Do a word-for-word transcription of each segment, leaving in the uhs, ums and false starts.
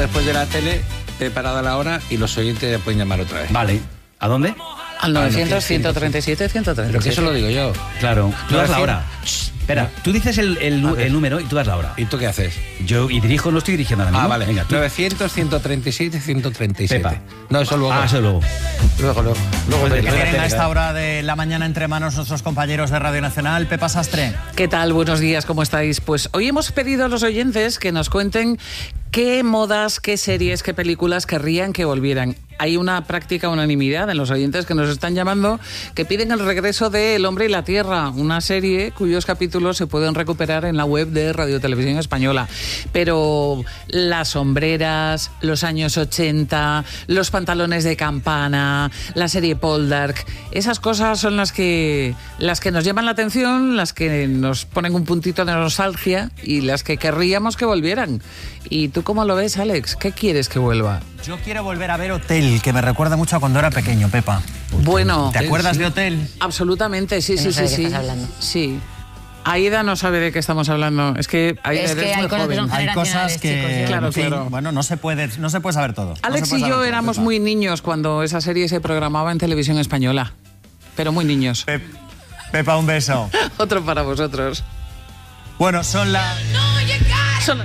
después de la tele, preparada la hora y los oyentes ya pueden llamar otra vez. Vale. ¿A dónde? Al novecientos, ciento treinta y siete, ciento treinta y siete. Pero que eso lo digo yo. Claro. Tú das la hora. Espera, tú dices el, el, el número y tú das la hora. ¿Y tú qué haces? Yo y dirijo, no estoy dirigiendo ahora mismo. Ah, vale. Venga, tú. novecientos, ciento treinta y siete, ciento treinta y siete. Pepa. No, eso luego. Ah, eso luego. Luego, luego. luego ¿Qué te- tienen a esta hora de la mañana entre manos nuestros compañeros de Radio Nacional? Pepa Sastre. ¿Qué tal? Buenos días, ¿cómo estáis? Pues hoy hemos pedido a los oyentes que nos cuenten qué modas, qué series, qué películas querrían que volvieran. Hay una práctica unanimidad en los oyentes que nos están llamando que piden el regreso de El hombre y la tierra, una serie cuyos capítulos se pueden recuperar en la web de Radio Televisión Española. Pero las sombreras, los años ochenta, los pantalones de campana, la serie Poldark, esas cosas son las que, las que nos llaman la atención, las que nos ponen un puntito de nostalgia y las que querríamos que volvieran. ¿Y tú cómo lo ves, Alex? ¿Qué quieres que vuelva? Yo quiero volver a ver Hotel, que me recuerda mucho a cuando era pequeño, Pepa. Bueno, ¿Te acuerdas sí. de Hotel? Absolutamente, sí, sí, No sí, sé de qué sí. estás hablando. Sí. Aida no sabe de qué estamos hablando. Es que Aida Es eres que hay muy cosas que joven. son Hay cosas generacionales, que, chicos, ya. Claro, en fin, claro. bueno, no se puede, no se puede saber todo. No Alex se puede y saber yo todo, éramos Pepa. muy niños cuando esa serie se programaba en Televisión Española. Pero muy niños. Pep- Pepa, un beso. Otro para vosotros. Bueno, son las... Son-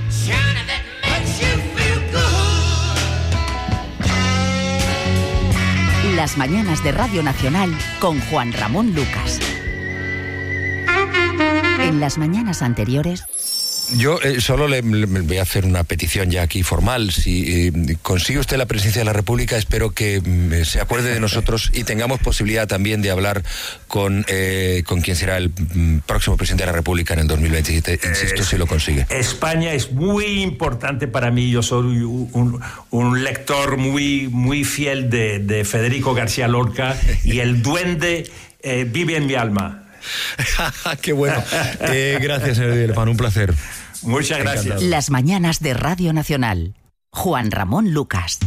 Las mañanas de Radio Nacional con Juan Ramón Lucas. En las mañanas anteriores... Yo eh, solo le, le voy a hacer una petición ya aquí formal. Si eh, consigue usted la presidencia de la República, espero que mm, se acuerde de nosotros y tengamos posibilidad también de hablar con, eh, con quien será el mm, próximo presidente de la República en el dos mil veintisiete. Insisto, Eh, si lo consigue. España es muy importante para mí. Yo soy un, un lector muy, muy fiel de, de Federico García Lorca y el duende eh, vive en mi alma. Qué bueno. Eh, gracias, señor Villepán, un placer. Muchas gracias. Encantado. Las mañanas de Radio Nacional. Juan Ramón Lucas.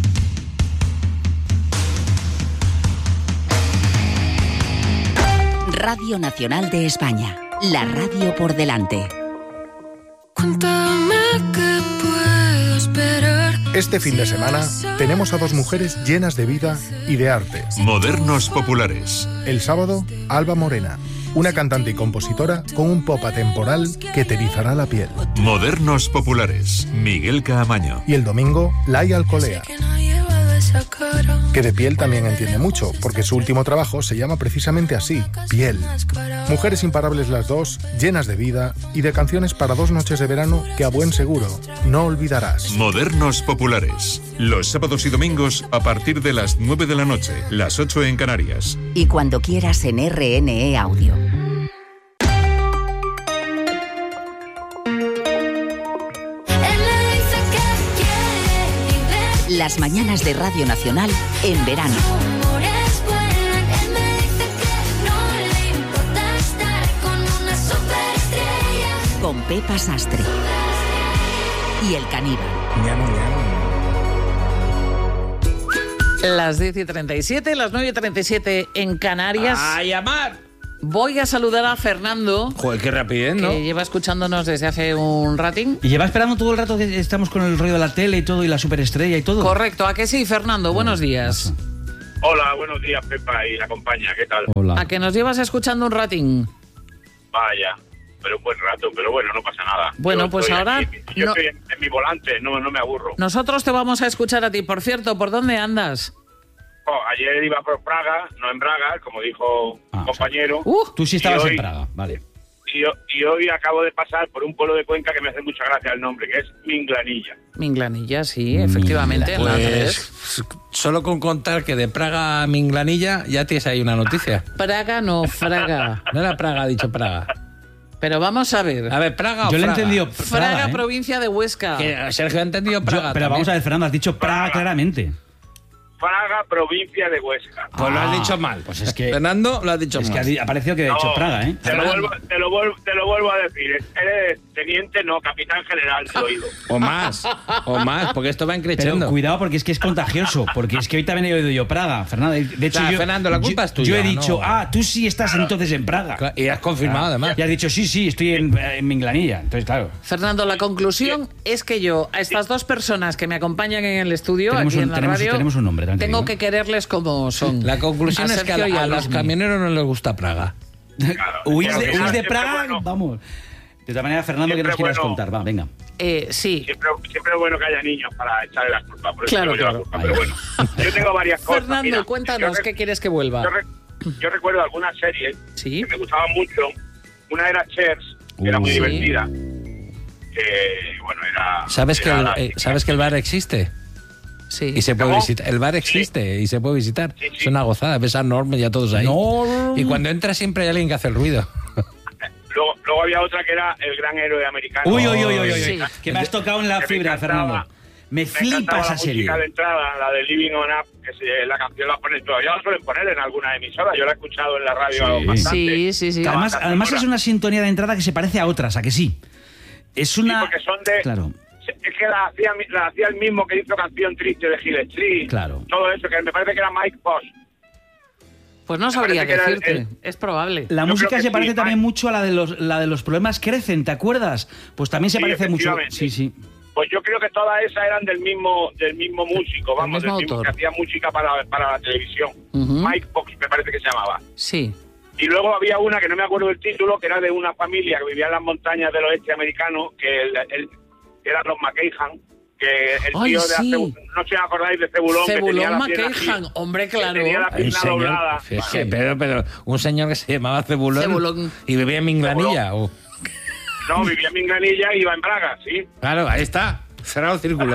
Radio Nacional de España. La radio por delante. Cuéntame qué puedo esperar. Este fin de semana tenemos a dos mujeres llenas de vida y de arte. Modernos populares. El sábado, Alba Morena, una cantante y compositora con un pop atemporal que te erizará la piel. Modernos populares. Miguel Caamaño. Y el domingo, Laia Alcolea, Que no ha llevado esa cara. que de piel también entiende mucho, porque su último trabajo se llama precisamente así, Piel. Mujeres imparables las dos, llenas de vida y de canciones para dos noches de verano que a buen seguro no olvidarás. Modernos populares. Los sábados y domingos a partir de las nueve de la noche, las ocho en Canarias. Y cuando quieras en R N E Audio. Él me dice que quiere y ver. Las mañanas de Radio Nacional en verano. Rumores vuelan. Él me dice que no le importa estar con una superestrella. Con Pepa Sastre. Y el caníbal. Las diez y treinta y siete, las nueve y treinta y siete en Canarias. ¡A llamar! Voy a saludar a Fernando, Joder, qué rapidez, que ¿no? lleva escuchándonos desde hace un ratín. Y lleva esperando todo el rato que estamos con el rollo de la tele y todo, y la superestrella y todo. Correcto, ¿a que sí, Fernando? Buenos días. Hola, buenos días, Pepa y la compañía, ¿qué tal? Hola. ¿A que nos llevas escuchando un ratín? Vaya, pero un buen rato, pero bueno, no pasa nada. Bueno, Yo pues estoy ahora aquí, yo no- estoy en, en mi volante, no, no me aburro. Nosotros te vamos a escuchar a ti. Por cierto, ¿por dónde andas? Oh, ayer iba por Praga, no en Braga, como dijo Ah, un compañero. Uh, Tú sí estabas Y hoy- en Praga, vale. Y, ho- y hoy acabo de pasar por un pueblo de Cuenca que me hace mucha gracia el nombre, que es Minglanilla. Minglanilla, sí, efectivamente. en la tres. Pues solo con contar que de Praga a Minglanilla ya tienes ahí una noticia. Praga no, Fraga. No era Praga, ha dicho Praga. Pero vamos a ver. A ver, Praga o Yo le he Fraga. entendido Fraga, Praga, ¿eh? provincia de Huesca. Que Sergio ha entendido Yo- Praga pero también. vamos a ver, Fernando, has dicho Praga Praga. claramente. Praga, provincia de Huesca. Pues lo has Ah, dicho mal. pues es que- Fernando, lo has dicho Es que mal. ha, ha parecido que ha dicho No, Praga, ¿eh? Te lo, vuelvo, te, lo vuelvo, te lo vuelvo a decir. Eres teniente, no, capitán general, te he oído. O más, o más, porque esto va Pero increciendo. cuidado porque es que es contagioso, porque es que hoy también he oído yo Praga, Fernando. De hecho, Claro, yo, Fernando, la culpa yo- es tuya, Yo he dicho, ¿no? ah, tú sí estás entonces en Praga. Claro, y has confirmado, además. Y has dicho, sí, sí, estoy en, en Minglanilla. Entonces, claro. Fernando, la conclusión es que yo, a estas dos personas que me acompañan en el estudio, Tenemos aquí un- en la tenemos- radio, tenemos un nombre, también te tengo digo. que quererles como son. La conclusión es que a, Sergio y a los Luismi. camioneros no les gusta Praga. ¿Huís de, Siempre huís de bueno. Praga? Vamos. De todas maneras, Fernando, ¿qué Siempre nos quieres bueno. contar? Va, venga. Eh, sí. Siempre, siempre es bueno que haya niños para echarle la culpa. Por eso Claro, digo yo la claro. culpa, pero bueno. Yo tengo varias cosas. Fernando, Mira, cuéntanos, yo re- ¿qué quieres que vuelva? Yo, re- yo recuerdo algunas series Sí. que me gustaban mucho. Una era Cheers, que era muy Uh. divertida. Que, bueno, era... ¿Sabes que, era el, la- eh, ¿Sabes que el bar existe? Sí. Y se puede ¿Cómo? visitar. El bar existe y se puede visitar. Sí, sí. Es una gozada, ves a Norm y a todos ahí. Norm. Y cuando entras siempre hay alguien que hace el ruido. Luego, luego había otra que era El Gran Héroe Americano. Uy, uy, uy, uy, uy. Sí. Que me has tocado en la Que me fibra, encantaba. Fernando. Me Me flipa encantaba esa la serie. música de entrada, la de Living on Up, que se- la canción la ponen todavía, la suelen poner en alguna emisora. Yo la he escuchado en la radio Sí. bastante. Sí, sí, sí. La Además, banda además es sonora. una sintonía de entrada que se parece a otras, ¿a que sí? Es Sí, una... porque son de... Claro. Es que la hacía, la hacía el mismo que hizo Canción Triste de Hill Street. Claro. Todo eso, que me parece que era Mike Post. Pues no sabría parece que era decirte. el- Es probable. La Yo música creo que se sí, parece Mike. también mucho a la de los la de los problemas crecen, ¿te acuerdas? Pues también se Sí, parece mucho. efectivamente. Sí, sí. Pues yo creo que todas esas eran del mismo del mismo músico, vamos, mismo del mismo autor. que hacía música para, para la televisión. Ujú. Mike Fox me parece que se llamaba. Sí. Y luego había una que no me acuerdo del título, que era de una familia que vivía en las montañas del oeste americano, que el, el- eran los McKayhan, que el Ay, tío de sí. Cebu- no sé si os acordáis de Cebulón, que tenía Cebulón la pierna McKayhan, así, hombre, que claro. tenía la Un pierna señor, doblada. es que, pero, pero, un señor que se llamaba Cebulón, Cebulón. y vivía en Minglanilla. o- No, vivía en Minglanilla y iba en Braga, sí. Claro, ahí está. Cerrado el círculo.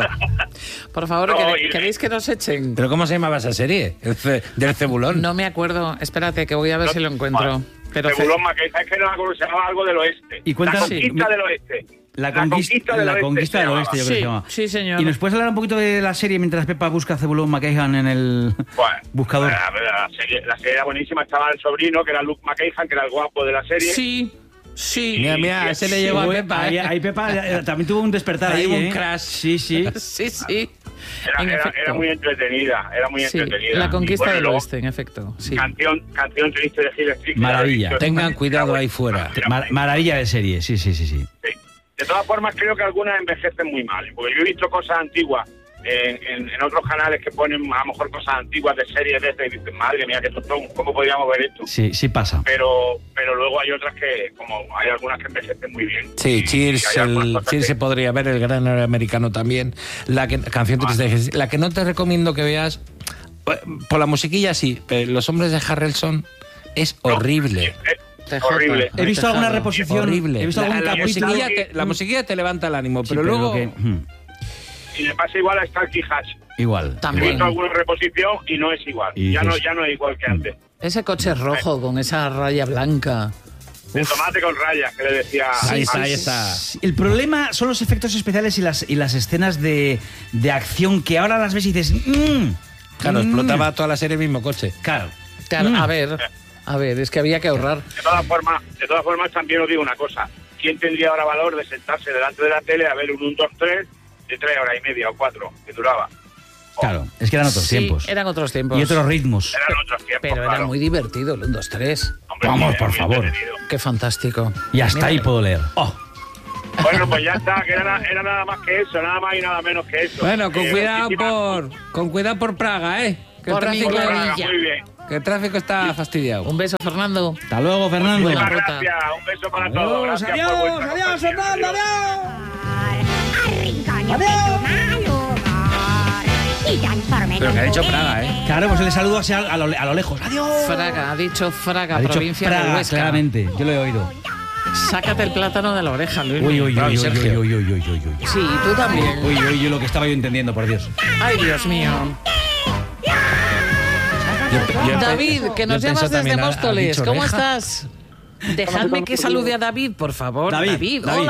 Por favor, No, ¿quere- y- ¿queréis que nos echen? ¿Pero cómo se llamaba esa serie? El ce- del Cebulón. No me acuerdo. Espérate, que voy a ver No, si lo encuentro. bueno, Pero Cebulón McKayhan, es que no me acuerdo, se llamaba algo del oeste. Y cuenta- la conquista Sí. del oeste. La, conquista, del la oeste conquista se del llamaba. oeste, yo creo que Sí, se llama. sí, señor. ¿Y nos puedes hablar un poquito de la serie mientras Pepa busca a Cebulón McKayhan en el Bueno, buscador? La, la serie, la serie era buenísima, estaba el sobrino, que era Luke McKayhan, que era el guapo de la serie. Sí, sí. Mira, mira, ese le llegó a Uy, Pepa. ahí, ¿eh? ahí Pepa eh, también tuvo un despertar Ahí ahí, hubo un ¿eh? crash. Sí, sí. Sí, sí. Era, En era- efecto. era muy entretenida, era muy Sí, entretenida. la conquista Y bueno, del luego, oeste, en efecto. Sí. Canción, canción triste de Hill Street. que Maravilla. era- Tengan cuidado era ahí buena. fuera. Era Mar- buena. maravilla de serie, sí, sí, sí, sí. Sí. De todas formas, creo que algunas envejecen muy mal, porque yo he visto cosas antiguas en, en, en otros canales que ponen a lo mejor cosas antiguas de series de estas y dicen, madre mía, qué tostón, ¿cómo podríamos ver esto? Sí, sí pasa. Pero pero luego hay otras que, como hay algunas que envejecen muy bien. Sí, Y- y Cheers, hay algunas el, cosas Cheers que- se podría ver, el gran héroe americano también. La que, canción triste de Jesús. La que no te recomiendo que veas, eh, por la musiquilla sí, pero Los hombres de Harrelson es horrible. Es T J. horrible. He visto alguna Tejado. reposición. Horrible. He visto La, algún la capítulo. musiquilla te, la musiquilla te levanta el ánimo, Sí, pero luego... que, hmm, Y le pasa igual a Starkey Hatch. igual. He También. visto alguna reposición y no es igual. Y ya, no, dices- ya no es igual que antes. Ese coche rojo con esa raya blanca. El tomate con rayas, que le decía... Ahí está, Max. ahí está. El problema son los efectos especiales y las, y las escenas de, de acción que ahora las ves y dices. "Mm, Claro, mm". explotaba toda la serie el mismo coche. Claro. Claro, Mm. a ver, a ver, es que había que ahorrar. De todas formas, de todas formas, también os digo una cosa. ¿Quién tendría ahora valor de sentarse delante de la tele a ver un uno, dos, tres de tres horas y media o cuatro que duraba? Claro, es que eran otros Sí, tiempos. eran otros tiempos. Y otros ritmos. Eran otros tiempos, Pero era claro. muy divertido el uno, dos, tres. Hombre, Vamos, era por muy favor. entretenido. Qué fantástico. Y hasta Mira, ahí puedo leer. Oh, Bueno, pues ya está, que era, era nada más que eso, nada más y nada menos que eso. Bueno, con Eh, cuidado muchísimas- por con cuidado por Praga, ¿eh? Que el Por tráfico, mi Por Praga, Minglanilla. muy bien. que el tráfico está fastidiado. Un beso, Fernando. hasta luego, Fernando. Muchas ruta. gracias, un beso para todos. Adiós, Gracias adiós, por vuestra adiós, compañía. Fernando, Pero que ha dicho Praga, ¿eh? Claro, pues le saludo así a, a lo, a lo lejos. Adiós. Fraga, ha dicho Fraga, Ha dicho provincia de Praga, Huesca. claramente. Yo lo he oído. Sácate el plátano de la oreja, Luis. Uy, uy, Bravo, uy, uy, uy, Sergio. uy, uy, uy, uy, uy. Sí, tú también. Uy, uy, uy, lo que estaba yo entendiendo, por Dios. Ay, Dios mío. Yo- yo- David, que nos yo llamas pienso desde también, ha- ha Móstoles. dicho ¿Cómo oreja. estás? Dejadme que salude a David, por favor. David, David, David. hola.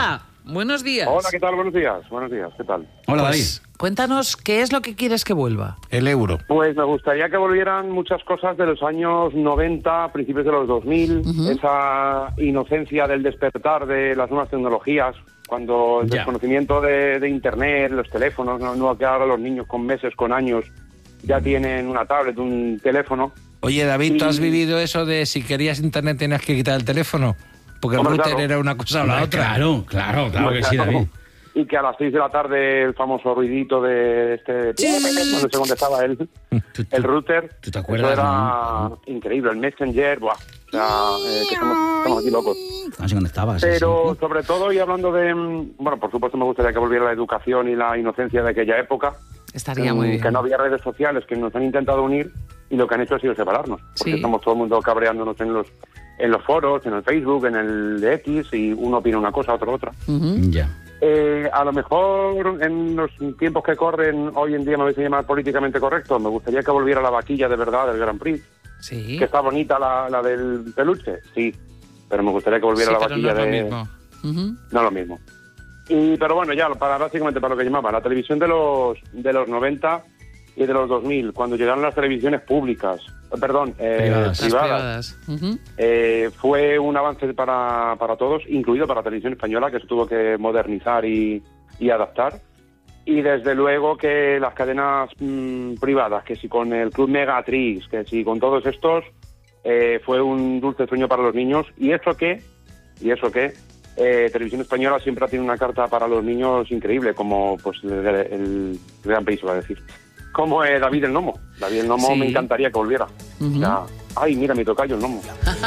Buenos días. Hola, ¿qué tal? Buenos días. Buenos días, ¿qué tal? Hola, Pues, cuéntanos, ¿qué es lo que quieres que vuelva? El euro. Pues me gustaría que volvieran muchas cosas de los años noventa, principios de los dos mil, Ujú. esa inocencia del despertar de las nuevas tecnologías, cuando el Ya. desconocimiento de, de Internet, los teléfonos, no, no que ahora los niños con meses, con años, ya tienen una tablet, un teléfono. Oye, David, ¿tú has Y- vivido eso de si querías internet tenías que quitar el teléfono? Porque el Hombre, router claro. era una cosa o la Hombre, otra. Claro, claro, claro que sí, Claro. David. Y que a las seis de la tarde el famoso ruidito de este... No sé dónde estaba el, el router. ¿Tú te acuerdas, Eso era no? increíble. El Messenger, buah. O sea, eh, que estamos, estamos aquí locos. No sé dónde estabas. sí, Pero sí. sobre todo, y hablando de... mm, Bueno, por supuesto me gustaría que volviera la educación y la inocencia de aquella época. Estaría Mm, muy bien. Que no había redes sociales que nos han intentado unir y lo que han hecho ha sido separarnos. Porque Sí. estamos todo el mundo cabreándonos en los en los foros, en el Facebook, en el de X, y uno opina una cosa, otro otra. Ujú. Ya. Eh, a lo mejor en los tiempos que corren hoy en día me vais a llamar políticamente correcto, me gustaría que volviera la vaquilla de verdad del Grand Prix. Sí. Que está bonita la, la del peluche, sí, pero me gustaría que volviera Sí, la pero vaquilla no es lo de... mismo. Ujú. No lo mismo. Y, pero bueno, ya, para básicamente para lo que llamaba, la televisión de los de los noventa y de los dos mil, cuando llegaron las televisiones públicas, eh, perdón, eh, Privadas. Las privadas, privadas. Ujú. eh, fue un avance para, para todos, incluido para la televisión española, que se tuvo que modernizar y, y adaptar. Y desde luego que las cadenas mm, privadas, que si con el Club Megatrix, que si con todos estos, eh, fue un dulce sueño para los niños. Y eso que, y eso que, eh, Televisión Española siempre ha tenido una carta para los niños increíble, como pues el, el Gran Prix, iba a decir. Como eh, David el Nomo. David el Nomo Sí. me encantaría que volviera. Ujú. O sea, ay, mira mi tocayo el Nomo.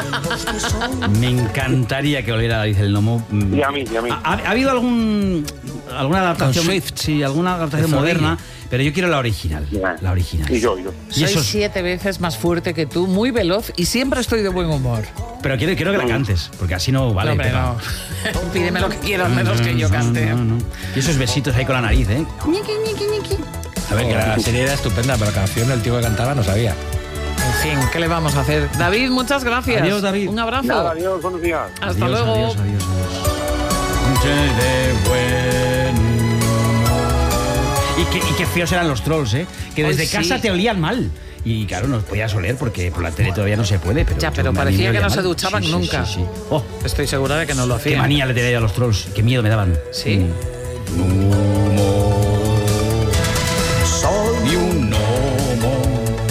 Me encantaría que volviera David el Gnomo. Mm. Y a mí, y a mí. ¿Ha, ha habido algún alguna adaptación? Con Swift. Sí, alguna adaptación De Zorrilla. moderna, pero yo quiero la original. Ya. La original. Y yo, y yo. Y Soy eso es- siete veces más fuerte que tú, muy veloz y siempre estoy de buen humor. pero quiero, quiero que la cantes, porque así no vale. No, hombre, Pepa. no. Pídeme lo que quieras, menos que yo cante. No, no, no. Y esos besitos ahí con la nariz, ¿eh? A ver, que la serie era estupenda, pero la canción el tío que cantaba no sabía. En fin, ¿qué le vamos a hacer? David, muchas gracias. Adiós, David. Un abrazo. Nada, adiós, buenos días. Hasta Adiós, luego. Adiós, adiós, adiós. Noche de buen humor. Y qué, y qué feos eran los trolls, ¿eh? Que Hoy desde sí. casa te olían mal. Y claro, nos podías oler porque por la tele todavía no se puede. Pero Ya, yo- pero a mí me parecía que olía no se mal. duchaban Sí, sí, nunca. Sí, sí. Oh, Estoy segura de que no lo qué hacían. manía le tenía yo a los trolls. Qué miedo me daban. Sí. Mm. Gnomo. Soy un gnomo.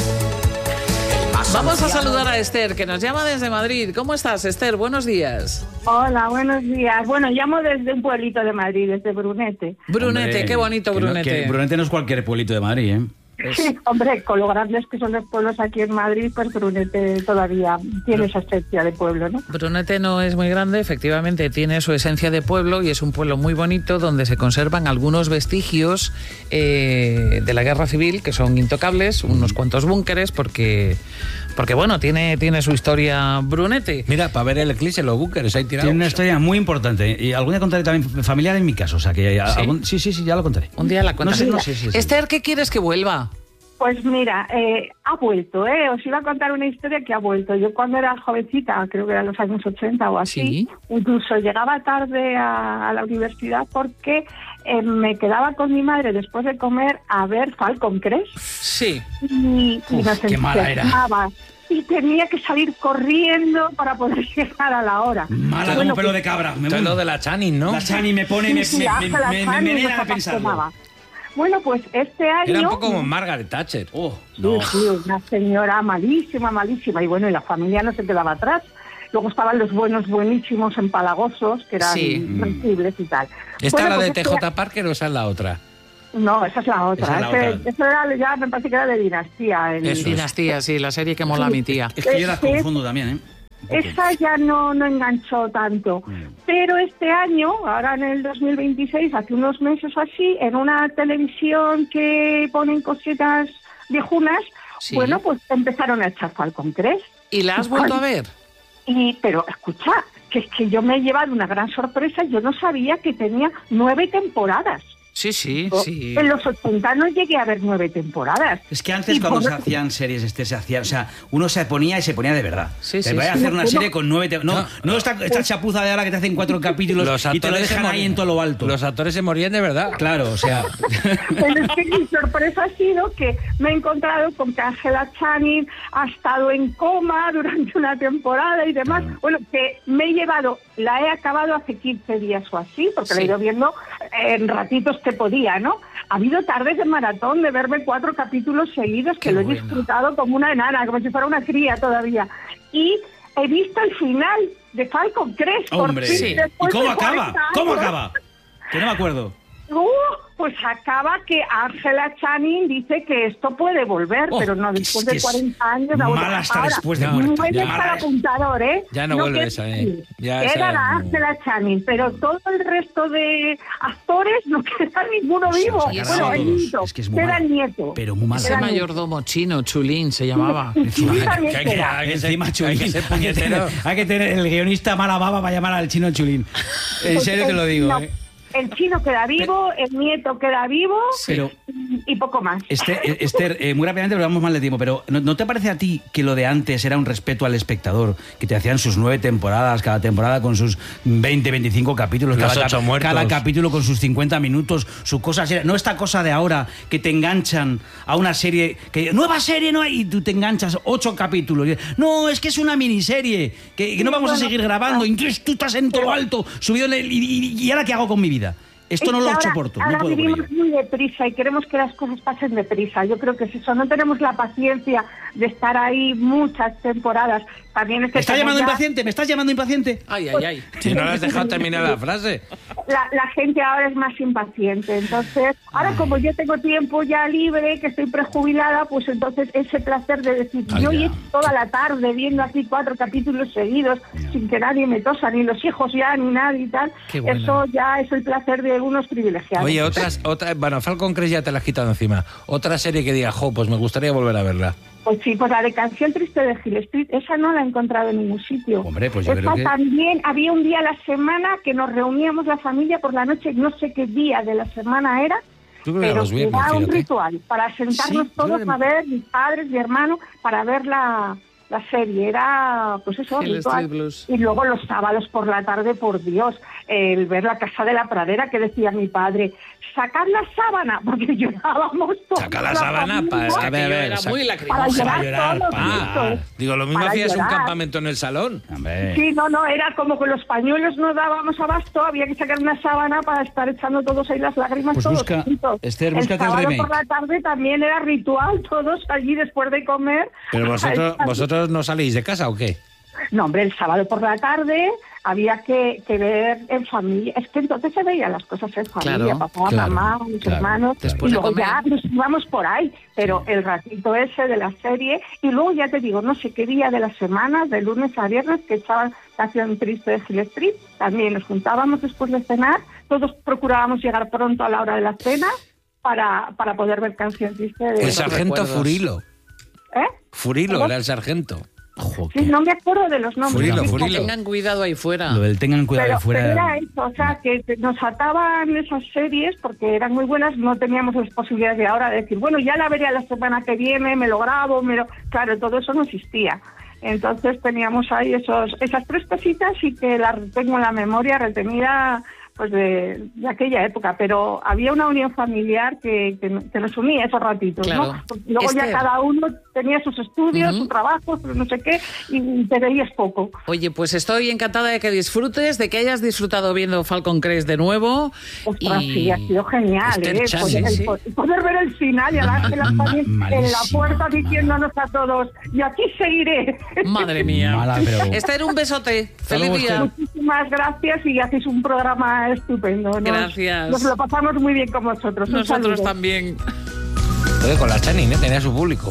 Vamos a saludar a Esther, que nos llama desde Madrid. ¿Cómo estás, Esther? Buenos días. Hola, buenos días. Bueno, llamo desde un pueblito de Madrid, desde Brunete. Brunete, Hombre, qué bonito que no- Brunete. que Brunete no es cualquier pueblito de Madrid, ¿eh? Sí, hombre, con lo grandes que son los pueblos aquí en Madrid, pues Brunete todavía tiene esa esencia de pueblo, ¿no? Brunete no es muy grande, efectivamente tiene su esencia de pueblo y es un pueblo muy bonito donde se conservan algunos vestigios eh, de la guerra civil que son intocables, unos cuantos búnkeres, porque, porque bueno, tiene, tiene su historia Brunete. Mira, para ver el eclipse, los búnkeres ahí tirados. Tiene una historia muy importante. Y algún día contaré también familiar en mi caso. O sea, que ¿Sí? algún- sí, sí, sí, ya lo contaré. Un día la cuentas. No sé, no sé, sí, sí. Esther, ¿qué quieres que vuelva? Pues mira, eh, ha vuelto, ¿eh? Os iba a contar una historia que ha vuelto. Yo cuando era jovencita, creo que eran los años ochenta o así, Sí. incluso llegaba tarde a, a la universidad porque eh, me quedaba con mi madre después de comer a ver Falcon Crest. Sí. Y, y Uf, nos qué mala era. entusiasmaba. Y tenía que salir corriendo para poder llegar a la hora. Mala Bueno, como pelo pues, de cabra. Me Esto es muero. lo de la Channing, ¿no? La Chani me pone, me, sí, me, hasta me, la me, me Fanny envenena nos de pensarlo. apasionaba. Bueno, pues este año... Era un poco como Margaret Thatcher. Oh, Sí, no. sí, una señora malísima, malísima. Y bueno, y la familia no se quedaba atrás. Luego estaban los buenos, buenísimos, empalagosos, que eran Sí. sensibles y tal. ¿Esta Bueno, la de pues T este- J Parker o esa es la otra? No, esa es la otra. Esa es la Ese- otra. Eso era ya, me parece que era de Dinastía. el- Eso es. Dinastía, sí, la serie que mola a mi tía. Es que yo las Este- confundo también, ¿eh? Un poco. Esa ya no, no enganchó tanto. Pero este año, ahora en el dos mil veintiséis, hace unos meses o así, en una televisión que ponen cositas viejunas, Sí. bueno, pues empezaron a echar Falcon Crest. ¿Y la has vuelto a ver? Y, pero escucha, que es que yo me he llevado una gran sorpresa, yo no sabía que tenía nueve temporadas. Sí, sí, sí. En los ochenta no llegué a ver nueve temporadas. Es que antes Y cuando por- se hacían series, este se hacía, o sea, uno se ponía y se ponía de verdad. Sí, te sí, voy a sí. hacer una No, serie no. con nueve, te- no, no esta, esta chapuza de ahora que te hacen cuatro capítulos Los y te lo actores se dejan ahí morían. en todo lo alto. Los actores se morían de verdad. Claro, o sea, Pero es que mi sorpresa ha sido que me he encontrado con que Angela Channing ha estado en coma durante una temporada y demás. Bueno, que me he llevado, la he acabado hace quince días o así, porque la he Sí. ido viendo en ratitos que podía, ¿no? Ha habido tardes de maratón de verme cuatro capítulos seguidos que Qué lo he bueno. disfrutado como una enana, como si fuera una cría todavía. Y he visto el final de Falcon Crest. por hombre. fin, ¿Y después cómo de acaba? cuarenta ¿Cómo años. acaba? Que no me acuerdo. Uh, pues acaba que Angela Channing dice que esto puede volver, Oh, pero no que después es- que de es cuarenta años. mala ahora- hasta ahora, después de No, muerta. Muere ya. para Mala el es. apuntador, ¿eh? Ya no vuelve quiere esa, ¿eh? decir. Ya Era esa- la Angela Channing, pero todo el resto de actores no queda ninguno Se vivo. los ha Bueno, cargado el todos. nieto. Es que es muy queda mala. el nieto. Pero muy mala. Ese Era mayordomo chino, Chulín se llamaba. Sí, también Que hay que- queda. hay que ser- Encima hay Chulín. que ser Hay que tener, puñetero. hay que tener el guionista mala baba para llamar al chino Chulín. En serio te lo digo, No, ¿eh? El chino queda vivo, el nieto queda vivo Pero y poco más. Este, eh, Esther, eh, muy rápidamente, pero vamos mal de tiempo, pero ¿no, ¿no te parece a ti que lo de antes era un respeto al espectador? Que te hacían sus nueve temporadas, cada temporada con sus veinte, veinticinco capítulos, Los cada, ocho cap- muertos. cada capítulo con sus cincuenta minutos, su cosa seria. No esta cosa de ahora que te enganchan a una serie, que nueva serie no hay, y tú te enganchas ocho capítulos. No, es que es una miniserie, que, que no vamos a seguir grabando, y entonces tú estás en todo lo alto, subido en el... Y, y- ¿y ahora qué hago con mi vida? Esto no Es lo que ahora- soporto, ahora no puedo con ello. vivimos muy deprisa y queremos que las cosas pasen deprisa. Yo creo que es eso. No tenemos la paciencia de estar ahí muchas temporadas. También es que ¿Me estás como llamando ya- impaciente? ¿Me estás llamando impaciente? Ay, ay, ay. Si no le has dejado terminar la frase. La, la gente ahora es más impaciente. Entonces, ahora como yo tengo tiempo ya libre, que estoy prejubilada, pues entonces ese placer de decir, Ay, yo ya. llevo toda la tarde viendo así cuatro capítulos seguidos sin que nadie me tosa, ni los hijos ya, ni nadie y tal. Qué bueno. Eso ya es el placer de unos privilegiados. Oye, otras, otra, bueno, Falcon Crest ya te la has quitado encima. Otra serie que diga, jo, pues me gustaría volver a verla. Pues sí, pues la de Canción Triste de Hill Street, esa no la he encontrado en ningún sitio. Hombre, pues yo Esa creo que- también, había un día a la semana que nos reuníamos la familia por la noche, no sé qué día de la semana era, Yo creo que pero los viernes, era un fíjate. ritual para sentarnos Sí, yo todos creo a ver, mis padres, mi hermano, para ver la, la serie. Era, pues eso, Hill ritual. Street Blues. Y luego los sábados por la tarde, por Dios, el ver la Casa de la Pradera, que decía mi padre, sacar la sábana, porque llorábamos todos. Saca la sábana para... A ver, a ver, Era saca- muy Para lacrimosa. llorar, llorar, todos pa. juntos. Digo, lo mismo Para hacías un llorar. campamento en el salón. Hombre. Sí, no, no, era como que los pañuelos no dábamos abasto, había que sacar una sábana para estar echando todos ahí las lágrimas Pues todos busca- juntos. Esther, búscate el sábado remake. por la tarde también era ritual, todos allí después de comer. Pero vosotros, Ay, vosotros no salís de casa, ¿o qué? No, hombre, el sábado por la tarde había que, que ver en familia. Es que entonces se veían las cosas en familia, Claro, papá, claro, mamá, mis claro, hermanos. Después y de luego comer. ya nos íbamos por ahí, pero el ratito ese de la serie. Y luego ya te digo, no sé qué día de la semana, de lunes a viernes, que echaban Canción Triste de Hill Street. También nos juntábamos después de cenar. Todos procurábamos llegar pronto a la hora de la cena para, para poder ver Canción Triste de... El sargento recuerdos. Furilo. ¿Eh? Furilo ¿Cómo? era el sargento. Ojo, Sí, que- no me acuerdo de los nombres. Furilo, Fíjate. Furilo. Tengan cuidado ahí fuera. Lo del tengan cuidado Pero, de fuera. pero era eso, o sea, que que nos ataban esas series porque eran muy buenas, no teníamos las posibilidades de ahora de decir, bueno, ya la veré la semana que viene, me lo grabo, me lo... Claro, todo eso no existía. Entonces teníamos ahí esos esas tres cositas y que las tengo en la memoria retenida pues de, de aquella época, pero había una unión familiar que, que, que nos unía esos ratitos, Claro. ¿no? Porque luego ya Esther. cada uno tenía sus estudios, Ujú. su trabajo, su no sé qué, y te veías poco. Oye, pues estoy encantada de que disfrutes, de que hayas disfrutado viendo Falcon Crest de nuevo. Ostras, y... sí, ha sido genial, Esther ¿eh? Chan, Poder, sí, el sí. po- poder ver el final y a Ángela también en la malísimo, puerta mala. diciéndonos a todos, y aquí seguiré. Madre mía. Mala, pero- Esther, un besote. Feliz luego, día. Muchísimas gracias y hacéis un programa estupendo. Nos- Gracias. Nos lo pasamos muy bien con vosotros. Un Nosotros saludo. también. Oye, con la Channing, ¿eh? Tenía su público.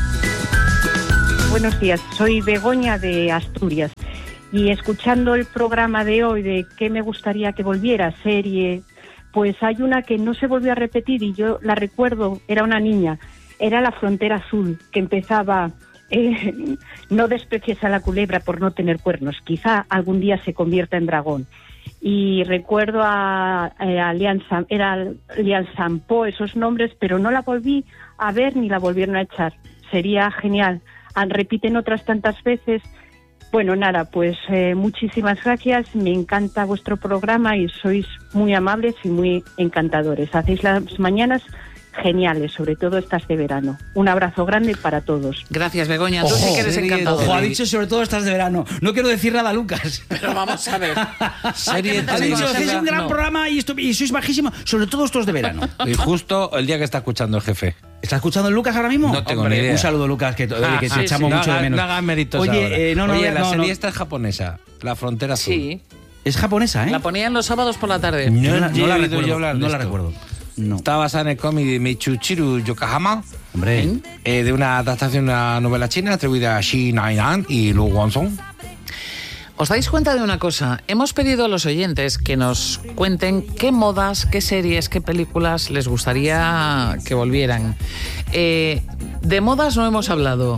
Buenos días, soy Begoña de Asturias y escuchando el programa de hoy de qué me gustaría que volviera, serie, pues hay una que no se volvió a repetir y yo la recuerdo, era una niña, era La Frontera Azul, que empezaba, eh, no desprecies a la culebra por no tener cuernos, quizá algún día se convierta en dragón. y recuerdo a, a Lian Sam, era Lian Sampo, esos nombres, pero no la volví a ver ni la volvieron a echar. Sería genial. Ah, repiten otras tantas veces. Bueno, nada, pues eh, muchísimas gracias. Me encanta vuestro programa y sois muy amables y muy encantadores. Hacéis las mañanas geniales, sobre todo estas de verano. Un abrazo grande para todos. Gracias, Begoña. Tú sí que eres encantador. Ojo, ha dicho sobre todo estas de verano. No quiero decir nada, Lucas. Pero vamos a ver. Serie Ha dicho, televisiva, hacéis un gran no. programa y, esto, y sois bajísimos, sobre todo estos de verano. Y justo el día que está escuchando el jefe. ¿Está escuchando el Lucas ahora mismo? No tengo Hombre, ni idea. Un saludo, Lucas, que, oye, Ah, que te sí, echamos sí, mucho no de haga- menos. No hagan méritos Oye, ahora. eh, no, no, Oye, no, la no, serie no. esta es japonesa, La Frontera Azul. Sí. Es japonesa, ¿eh? La ponían los sábados por la tarde. No, no la- no he la oído recuerdo, yo hablar de no la esto. recuerdo. No. Está basada en el cómic de Michuchiru Yokohama, Hombre. eh, de una adaptación de una novela china atribuida a Shi Nainan y Lu Guangzhong. ¿Os dais cuenta de una cosa? Hemos pedido a los oyentes que nos cuenten qué modas, qué series, qué películas les gustaría que volvieran. Eh, de modas no hemos hablado.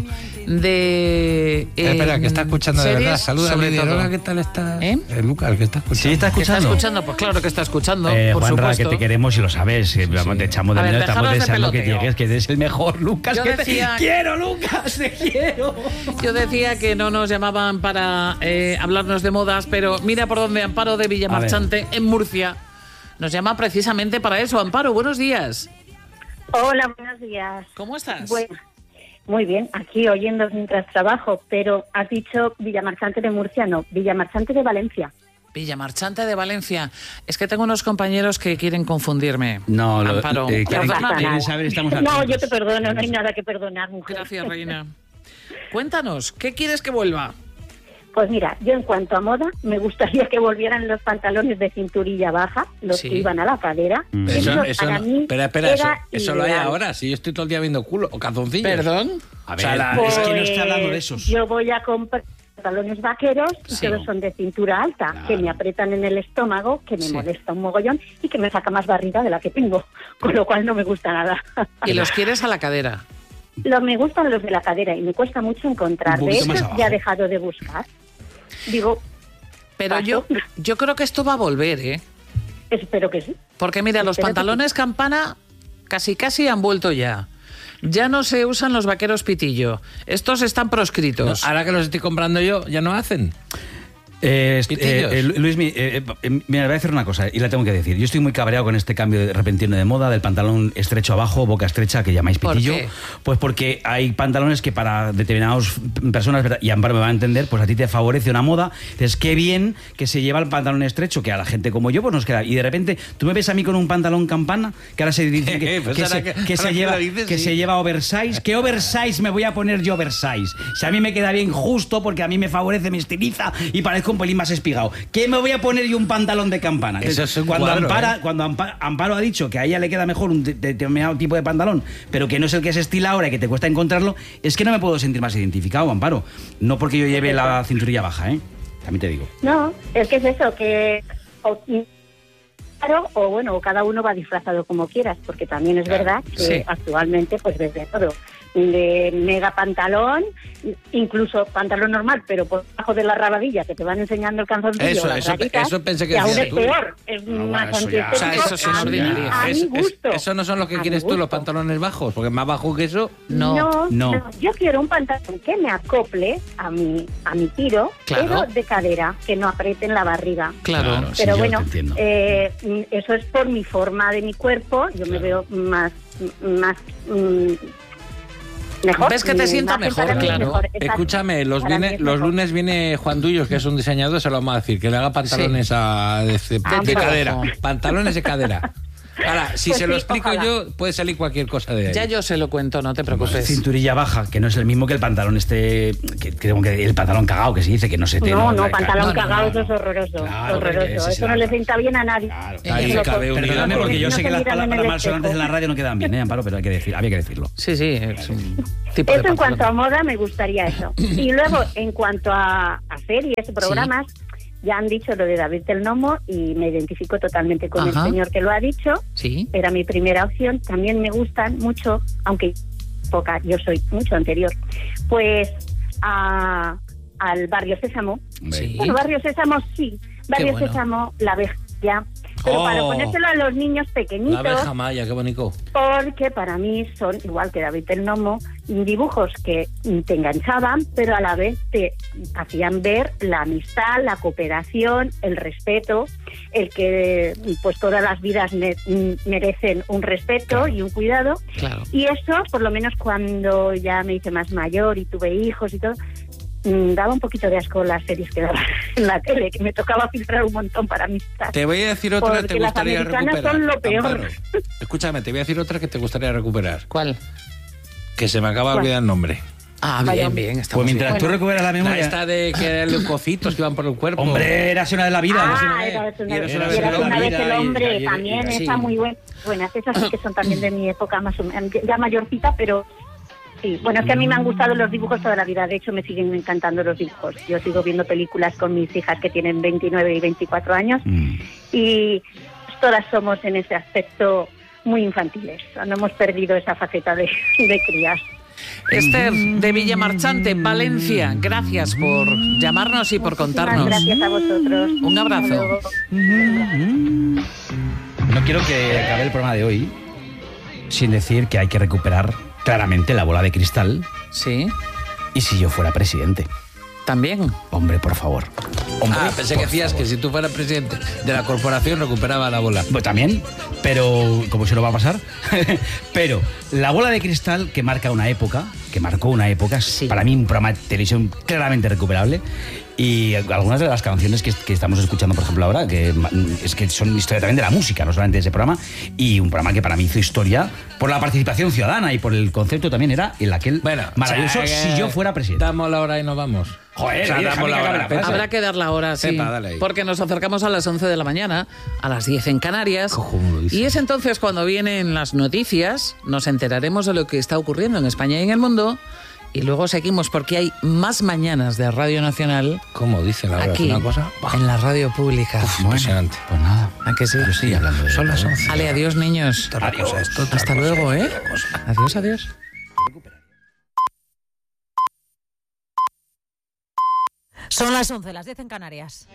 De. eh, Eh, espera, que está escuchando de series, verdad. Saluda a sobre Lidia. todo. Hola, ¿qué tal está? ¿Eh? Eh, Lucas, que está escuchando. Sí, está ¿Que ¿Está escuchando. escuchando? Pues claro que está escuchando, Eh, por Juanra, supuesto. que te queremos y lo sabes. eh, vamos, Te echamos de A ver, menos, estamos dejaros de deseando que peloteo. llegues, que eres el mejor, Lucas. Yo que te decía- quiero, Lucas, te quiero. Yo decía que no nos llamaban para eh, hablarnos de modas, pero mira por dónde Amparo de Villamarchante, en Murcia, nos llama precisamente para eso. Amparo, buenos días. Hola, buenos días. ¿Cómo estás? Bueno, muy bien, aquí oyendo mientras trabajo, pero has dicho Villamarchante de Murcia, no, Villamarchante de Valencia. Villamarchante de Valencia. Es que tengo unos compañeros que quieren confundirme. No, lo- Amparo, eh, No pasa perdóname. nada. saber, estamos No, atentos. yo te perdono, no hay nada que perdonar, mujer. Gracias, reina. Cuéntanos, ¿qué quieres que vuelva? Pues mira, yo en cuanto a moda, me gustaría que volvieran los pantalones de cinturilla baja, los Sí. que iban a la cadera. Pero Eso, eso, eso para no- mí espera, espera, eso, era eso lo hay ideal. ahora. Si yo estoy todo el día viendo culo o calzoncillos. ¿Perdón? A O sea, ver, la- es que no Pues, está hablando de esos. Yo voy a comprar pantalones vaqueros y Sí. todos son de cintura alta, que me apretan en el estómago, que me Sí. molesta un mogollón y que me saca más barriga de la que tengo, con lo cual no me gusta nada. Y los quieres a la cadera. Lo, me gustan los de la cadera y me cuesta mucho encontrar. Un De poquito más esos abajo. ya he dejado de buscar. Digo, Pero paso. yo, yo creo que esto va a volver, ¿eh? Espero que sí. Porque mira, los Espero que pantalones campana casi casi han vuelto ya. Ya no se usan los vaqueros pitillo. Estos están proscritos. Ahora que los estoy comprando yo, ya no hacen. Eh, est- Pitillos. eh, eh, Luis, mi- eh, eh, mira, voy a decir una cosa y la tengo que decir. Yo estoy muy cabreado con este cambio de repentino de moda del pantalón estrecho abajo, boca estrecha, que llamáis ¿Por pitillo. qué? Pues porque hay pantalones que para determinadas personas, ¿verdad? Y Amparo me va a entender, pues a ti te favorece una moda. Dices, qué bien que se lleva el pantalón estrecho, que a la gente como yo pues nos queda. Y de repente, tú me ves a mí con un pantalón campana, que ahora se dice que, Pues que ahora se, que- que ahora se que lleva, lo dices, que sí. se lleva oversize. ¿Qué oversize me voy a poner yo oversize? Si a mí me queda bien justo porque a mí me favorece, me estiliza y parezco un pelín más espigado. ¿Qué me voy a poner yo un pantalón de campana? Eso es un cuando cuadro, Ampara- ¿eh? cuando Ampa- Amparo ha dicho que a ella le queda mejor un de- determinado tipo de pantalón, pero que no es el que se estila ahora y que te cuesta encontrarlo, es que no me puedo sentir más identificado, Amparo. No porque yo lleve la cinturilla baja, ¿eh? También te digo. No, es que es eso, que... o- Claro, o bueno, cada uno va disfrazado como quieras, porque también es verdad que sí. actualmente pues ves de todo. De mega pantalón, incluso pantalón normal, pero por debajo de la rabadilla que te van enseñando el calzoncillo. Eso, las eso- rayitas, eso pensé que y aún decías es tú. peor, es bueno, más eso ya- O sea, antiestético. eso sí es a mi- ordinario. a Es- mi es- gusto. Eso no son los que A mi quieres tú, los gusto. pantalones bajos, porque más bajo que eso. No, No. no, yo quiero un pantalón que me acople a mi a mi tiro, Claro. pero de cadera, que no apriete en la barriga. Claro. Claro, sí, Pero yo bueno, te entiendo. eh, mm, eso es por mi forma de mi cuerpo, yo me veo más más mm, mejor. ¿Ves que te Mi sienta imagen mejor? para mí es Claro. mejor, exacto. Escúchame, los, Para mí viene, es los mejor. lunes viene Juan Duyos, que es un diseñador, se lo vamos a decir, que le haga pantalones a, de, de- Ah, de pues. cadera. Pantalones de cadera. Ahora, si Pues se lo sí, explico ojalá. yo, puede salir cualquier cosa de ahí. Ya yo se lo cuento, no te preocupes. Cinturilla baja, que no es el mismo que el pantalón este, que, que, que el pantalón cagado que se dice, que no se te... No, no, claro, pantalón no, no, cagado, no, eso es no. horroroso, Claro, porque horroroso. ese Eso será- no le sienta bien a nadie. Claro, Ahí Eso cabe lo- unidad. Perdóname, porque yo no sé se que las miran en palabras el malsonantes en la espejo. radio no quedan bien, ¿eh, Amparo? Pero hay que decir, había que decirlo. Sí, sí, es un tipo de Eso en cuanto a pantalón. moda me gustaría eso. Y luego, en cuanto a, a series, programas, ya han dicho lo de David del Nomo y me identifico totalmente con Ajá. el señor que lo ha dicho. Sí. Era mi primera opción. También me gustan mucho, aunque poca, yo soy mucho anterior, pues a, al Barrio Sésamo. Sí. Bueno, Barrio Sésamo sí, Barrio bueno. Sésamo, La Abeja. Pero Oh. para ponérselo a los niños pequeñitos, La abeja maya, qué bonito. porque para mí son, igual que David el Nomo, dibujos que te enganchaban, pero a la vez te hacían ver la amistad, la cooperación, el respeto, el que pues todas las vidas me- merecen un respeto claro. y un cuidado. Claro. Y eso, por lo menos cuando ya me hice más mayor y tuve hijos y todo, mm, daba un poquito de asco las series que daban en la tele, que me tocaba filtrar un montón para mis tasas. Te voy a decir otra que te Porque las gustaría americanas recuperar. son lo peor. Amparo. Escúchame, te voy a decir otra que te gustaría recuperar. ¿Cuál? Que se me acaba de ¿Cuál? olvidar el nombre. Ah, Vaya. bien, bien. Pues mientras bien. tú recuperas la La memoria... esta de que eran leucocitos que iban por el cuerpo. Hombre, érase una de la vida. Ah, Érase era una, y eres era una vez una en la vez vida el y- hombre, y- y- también, sí. esa muy buena. Buenas, esas sí que son también de mi época, más o menos, ya mayorcita, pero sí. Bueno, es que a mí me han gustado los dibujos toda la vida, de hecho me siguen encantando los dibujos. Yo sigo viendo películas con mis hijas que tienen veintinueve y veinticuatro años Mm. y todas somos en ese aspecto muy infantiles, no hemos perdido esa faceta de, de crías. Esther, de Villamarchante, Valencia, gracias por llamarnos y por Muchísimas contarnos. gracias a vosotros. Un abrazo. Hasta luego. No quiero que acabe el programa de hoy sin decir que hay que recuperar claramente la bola de cristal. Sí. ¿Y si yo fuera presidente? También. Hombre, por favor. Hombre, Ah, pensé por que decías favor. que si tú fueras presidente de la corporación recuperaba la bola. Pues también, pero como se lo va a pasar. Pero la bola de cristal que marca una época, que marcó una época, es para mí un programa de televisión claramente recuperable. Y algunas de las canciones que, que estamos escuchando, por ejemplo, ahora, que ma- es que son historia también de la música, no solamente de ese programa, y un programa que para mí hizo historia por la participación ciudadana y por el concepto también era el aquel Bueno, maravilloso o sea, Si yo fuera presidente. Damos la hora y nos vamos. Joder, O sea, oye, damos déjame la que acabe hora. la frase. Habrá que dar la hora, sí. Pepa, dale ahí. Porque nos acercamos a las once de la mañana, a las diez en Canarias. Cojonudo, dice. Y es entonces cuando vienen las noticias, nos enteraremos de lo que está ocurriendo en España y en el mundo. Y luego seguimos porque hay más mañanas de Radio Nacional ¿Cómo dice la hora? aquí, ¿Es una cosa? en la radio pública. Impresionante. Pues nada. ¿A que sí? Yo estoy hablando de Son las once. Ale, adiós, niños. Otra cosa, esto, otra Hasta cosa, luego, ¿eh? otra cosa. Adiós, adiós. Son las once, las diez en Canarias.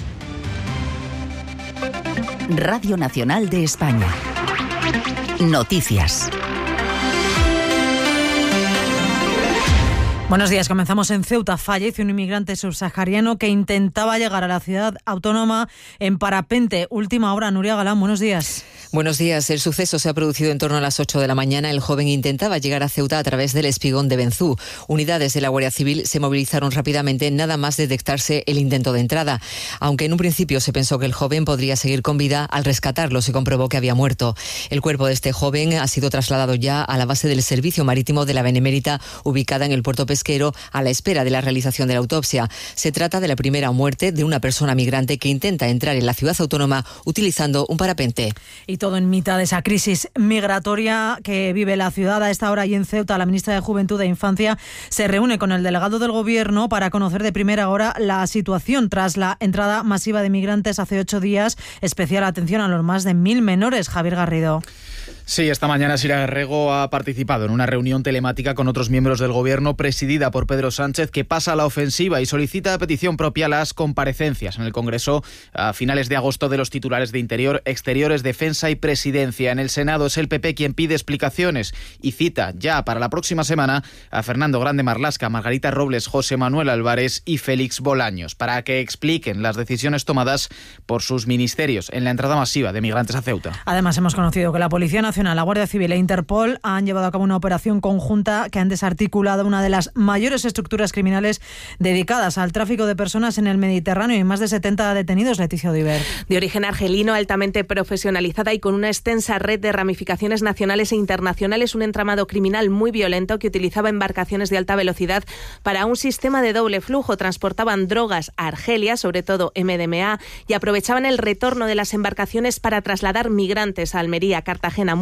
Radio Nacional de España. Noticias. Buenos días, comenzamos en Ceuta. Fallece un inmigrante subsahariano que intentaba llegar a la ciudad autónoma en parapente. Última hora, Nuria Galán, buenos días. Buenos días. El suceso se ha producido en torno a las ocho de la mañana. El joven intentaba llegar a Ceuta a través del espigón de Benzú. Unidades de la Guardia Civil se movilizaron rápidamente nada más detectarse el intento de entrada. Aunque en un principio se pensó que el joven podría seguir con vida, al rescatarlo se comprobó que había muerto. El cuerpo de este joven ha sido trasladado ya a la base del Servicio Marítimo de la Benemérita, ubicada en el puerto pesquero, a la espera de la realización de la autopsia. Se trata de la primera muerte de una persona migrante que intenta entrar en la ciudad autónoma utilizando un parapente. Y todo en mitad de esa crisis migratoria que vive la ciudad a esta hora. Y en Ceuta, la ministra de Juventud e Infancia se reúne con el delegado del Gobierno para conocer de primera hora la situación tras la entrada masiva de migrantes hace ocho días. Especial atención a los más de mil menores. Javier Garrido. Sí, esta mañana Sira Rego ha participado en una reunión telemática con otros miembros del Gobierno presidida por Pedro Sánchez, que pasa a la ofensiva y solicita a petición propia las comparecencias en el Congreso a finales de agosto de los titulares de Interior, Exteriores, Defensa y Presidencia. En el Senado es el P P quien pide explicaciones y cita ya para la próxima semana a Fernando Grande Marlasca, Margarita Robles, José Manuel Álvarez y Félix Bolaños para que expliquen las decisiones tomadas por sus ministerios en la entrada masiva de migrantes a Ceuta. Además, hemos conocido que la Policía Nacional, la Guardia Civil e Interpol han llevado a cabo una operación conjunta que han desarticulado una de las mayores estructuras criminales dedicadas al tráfico de personas en el Mediterráneo y más de setenta detenidos. Leticia Odiver. De origen argelino, altamente profesionalizada y con una extensa red de ramificaciones nacionales e internacionales, un entramado criminal muy violento que utilizaba embarcaciones de alta velocidad para un sistema de doble flujo. Transportaban drogas a Argelia, sobre todo M D M A, y aprovechaban el retorno de las embarcaciones para trasladar migrantes a Almería, Cartagena, Murcia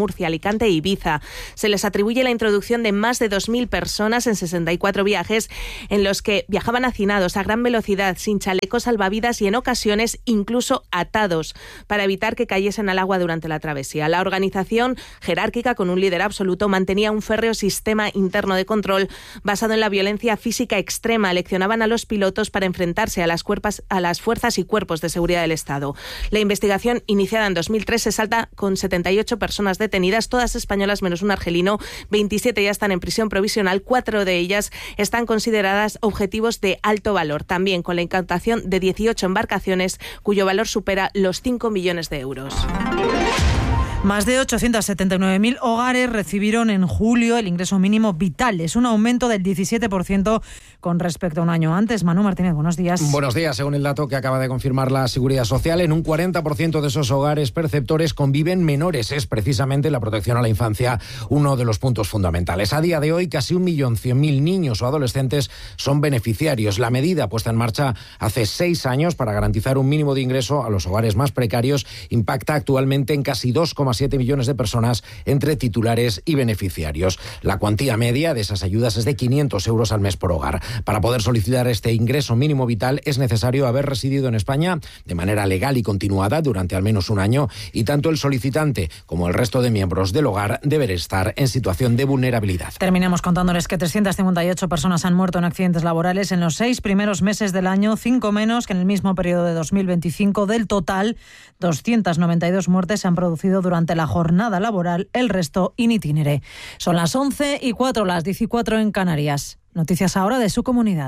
Murcia, Alicante e Ibiza. Se les atribuye la introducción de más de dos mil personas en sesenta y cuatro viajes en los que viajaban hacinados a gran velocidad, sin chalecos salvavidas y en ocasiones incluso atados, para evitar que cayesen al agua durante la travesía. La organización, jerárquica con un líder absoluto, mantenía un férreo sistema interno de control basado en la violencia física extrema. Leccionaban a los pilotos para enfrentarse a las, cuerpas, a las fuerzas y cuerpos de seguridad del Estado. La investigación, iniciada en dos mil tres, se salta con setenta y ocho personas detenidas, todas españolas menos un argelino. veintisiete ya están en prisión provisional, cuatro de ellas están consideradas objetivos de alto valor, también con la incautación de dieciocho embarcaciones cuyo valor supera los cinco millones de euros. Más de ochocientos setenta y nueve mil hogares recibieron en julio el ingreso mínimo vital. Es un aumento del diecisiete por ciento con respecto a un año antes. Manu Martínez, buenos días. Buenos días. Según el dato que acaba de confirmar la Seguridad Social, en un cuarenta por ciento de esos hogares perceptores conviven menores. Es precisamente la protección a la infancia uno de los puntos fundamentales. A día de hoy, casi un millón cien mil niños o adolescentes son beneficiarios. La medida puesta en marcha hace seis años para garantizar un mínimo de ingreso a los hogares más precarios impacta actualmente en casi dos coma siete millones de personas entre titulares y beneficiarios. La cuantía media de esas ayudas es de quinientos euros al mes por hogar. Para poder solicitar este ingreso mínimo vital es necesario haber residido en España de manera legal y continuada durante al menos un año, y tanto el solicitante como el resto de miembros del hogar deben estar en situación de vulnerabilidad. Terminamos contándoles que trescientas cincuenta y ocho personas han muerto en accidentes laborales en los seis primeros meses del año, cinco menos que en el mismo periodo de dos mil veinticinco. Del total, doscientas noventa y dos muertes se han producido durante la jornada laboral, el resto in itinere. Son las once y cuatro, las diez y cuatro en Canarias. Noticias ahora de su comunidad.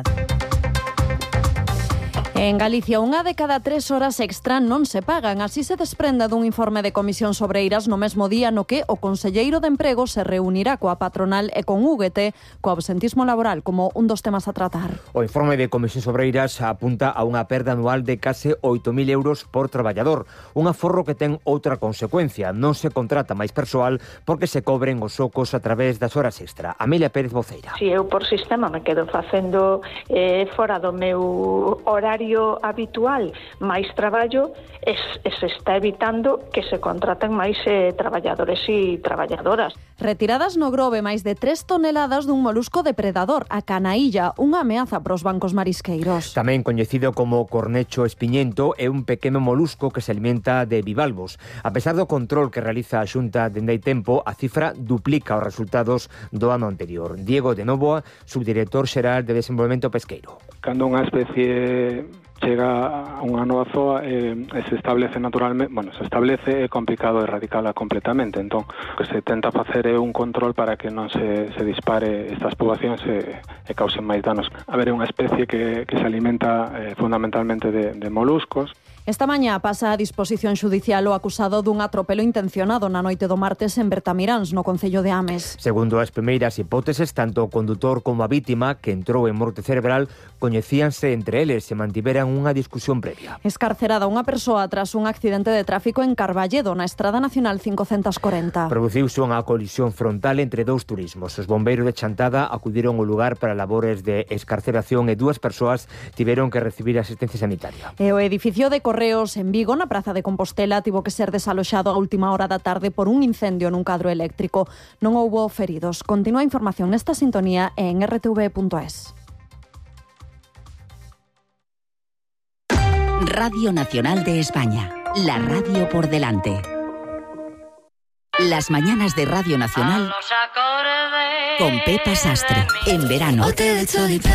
En Galicia, unha de cada tres horas extra non se pagan. Así se desprende dun informe de Comisión Sobreiras no mesmo día no que o conselleiro de Emprego se reunirá coa patronal e con U G T co absentismo laboral como un dos temas a tratar. O informe de Comisión Sobreiras apunta a unha perda anual de case oito mil euros por traballador. Un aforro que ten outra consecuencia. Non se contrata máis persoal porque se cobren os socos a través das horas extra. Amelia Pérez Voceira. Si eu por sistema me quedo facendo eh, fora do meu horario habitual máis traballo, es, se está evitando que se contraten máis eh, traballadores e traballadoras. Retiradas no Grove máis de tres toneladas dun molusco depredador, a canailla, unha ameaza para os bancos marisqueiros. Tamén coñecido como cornecho espiñento, é un pequeno molusco que se alimenta de bivalvos. A pesar do control que realiza a Xunta dende hai tempo, a cifra duplica os resultados do ano anterior. Diego de Novoa, subdirector xeral de Desenvolvemento Pesqueiro. Cando unha especie chega a unha nova zoa e eh, se establece naturalmente, bueno, se establece é complicado erradicala completamente, entón o que se tenta facer é un control para que non se, se dispare estas poboacións e, e causen máis danos. A ver, é unha especie que, que se alimenta eh, fundamentalmente de, de moluscos. Esta mañá pasa a disposición xudicial o acusado dun atropelo intencionado na noite do martes en Bertamiráns, no concello de Ames. Segundo as primeiras hipóteses, tanto o condutor como a vítima, que entrou en morte cerebral, coñecíanse entre eles e mantiveran unha discusión previa. Escarcerada unha persoa tras un accidente de tráfico en Carballedo, na Estrada Nacional quinhentos corenta. Produciuse unha colisión frontal entre dous turismos. Os bombeiros de Chantada acudiron ao lugar para labores de escarceración e dúas persoas tiveron que recibir asistencia sanitaria. E o edificio de Correos en Vigo, na Praza de Compostela, tivo que ser desaloxado a última hora da tarde por un incendio nun cadro eléctrico. Non houbo feridos. Continúa a información nesta sintonía en r t v punto es. Radio Nacional de España, la radio por delante. Las mañanas de Radio Nacional con Pepa Sastre, en verano.